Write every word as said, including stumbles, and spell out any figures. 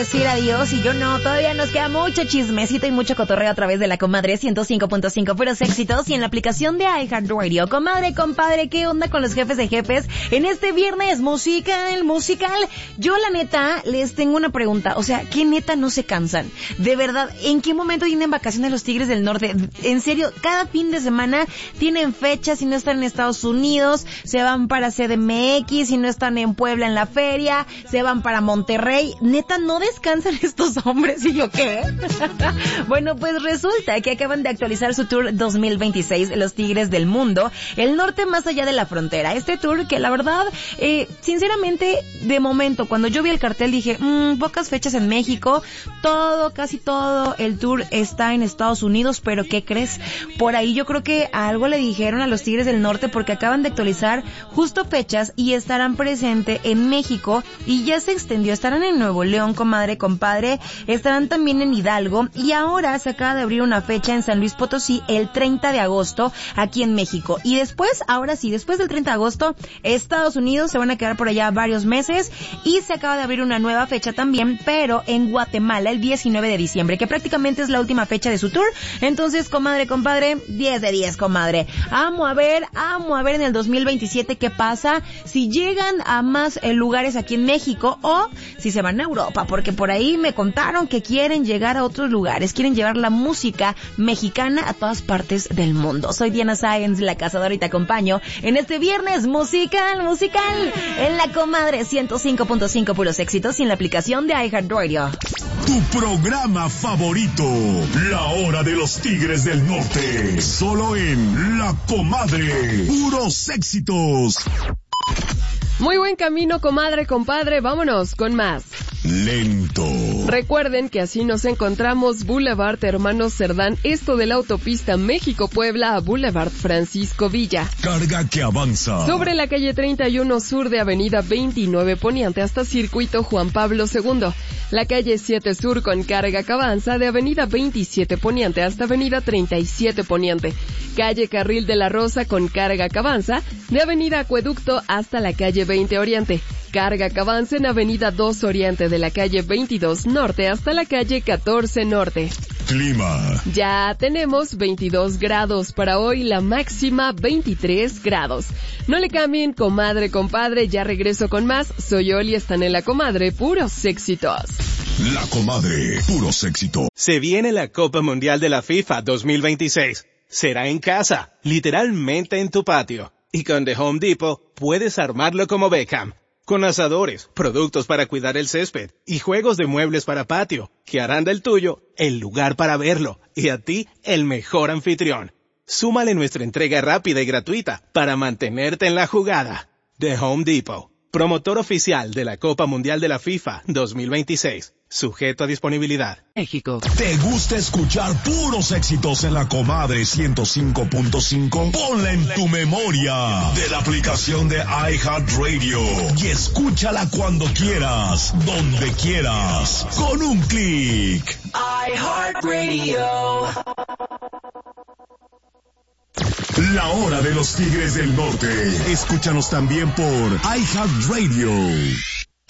Decir adiós y yo no, todavía nos queda mucho chismecito y mucho cotorreo a través de la Comadre ciento cinco punto cinco, puros éxitos, y en la aplicación de iHeartRadio. Comadre, compadre, ¿qué onda con los jefes de jefes? En este viernes musical, musical, yo la neta les tengo una pregunta, o sea, ¿qué neta no se cansan? De verdad, ¿en qué momento tienen vacaciones los Tigres del Norte? En serio, cada fin de semana tienen fechas, si no están en Estados Unidos, se van para C D M X, si no están en Puebla en la feria, se van para Monterrey, neta no descansan estos hombres, ¿y yo qué? Bueno, pues resulta que acaban de actualizar su tour dos mil veintiséis, Los Tigres del Mundo, el norte más allá de la frontera. Este tour que la verdad, eh, sinceramente, de momento, cuando yo vi el cartel dije, mmm, pocas fechas en México, todo, casi todo el tour está en Estados Unidos, pero ¿qué crees? Por ahí yo creo que algo le dijeron a los Tigres del Norte porque acaban de actualizar justo fechas y estarán presentes en México y ya se extendió, estarán en Nuevo León, comadre, compadre, estarán también en Hidalgo y ahora se acaba de abrir una fecha en San Luis Potosí el treinta de agosto aquí en México. Y después, ahora sí, después del treinta de agosto, Estados Unidos, se van a quedar por allá varios meses y se acaba de abrir una nueva fecha también, pero en Guatemala el diecinueve de diciembre, que prácticamente es la última fecha de su tour. Entonces, comadre, compadre, diez de diez, comadre. Amo a ver, amo a ver en el dos mil veintisiete qué pasa, si llegan a más eh, lugares aquí en México o si se van a Europa, porque por ahí me contaron que quieren llegar a otros lugares, quieren llevar la música mexicana a todas partes del mundo. Soy Diana Sáenz, la cazadora, y te acompaño en este viernes musical, musical, en la Comadre ciento cinco punto cinco, puros éxitos, y en la aplicación de iHeartRadio. Tu programa favorito, La Hora de los Tigres del Norte, solo en La Comadre, puros éxitos. Muy buen camino, comadre, compadre, vámonos con más. Lento. Recuerden que así nos encontramos Boulevard Hermanos Cerdán, esto de la autopista México-Puebla a Boulevard Francisco Villa. Carga que avanza. Sobre la calle treinta y uno sur de avenida veintinueve Poniente hasta Circuito Juan Pablo segundo. La calle siete sur con carga que avanza de avenida veintisiete Poniente hasta avenida treinta y siete Poniente. Calle Carril de la Rosa con carga que avanza de avenida Acueducto hasta la calle veinte Oriente. Carga que avanza en avenida dos Oriente de la calle veintidós Norte hasta la calle catorce Norte. Clima. Ya tenemos veintidós grados para hoy, la máxima veintitrés grados. No le cambien, comadre, compadre, ya regreso con más. Soy Oli, están en la Comadre, puros éxitos. La Comadre, puros éxitos. Se viene la Copa Mundial de la FIFA dos mil veintiséis. Será en casa, literalmente en tu patio. Y con The Home Depot puedes armarlo como Beckham. Con asadores, productos para cuidar el césped y juegos de muebles para patio, que harán del tuyo el lugar para verlo y a ti el mejor anfitrión. Súmale nuestra entrega rápida y gratuita para mantenerte en la jugada. The Home Depot, promotor oficial de la Copa Mundial de la FIFA dos mil veintiséis. Sujeto a disponibilidad. México. ¿Te gusta escuchar puros éxitos en la Comadre ciento cinco punto cinco? Ponla en tu memoria de la aplicación de iHeartRadio y escúchala cuando quieras, donde quieras, con un clic. iHeartRadio. La Hora de los Tigres del Norte. Escúchanos también por iHeartRadio.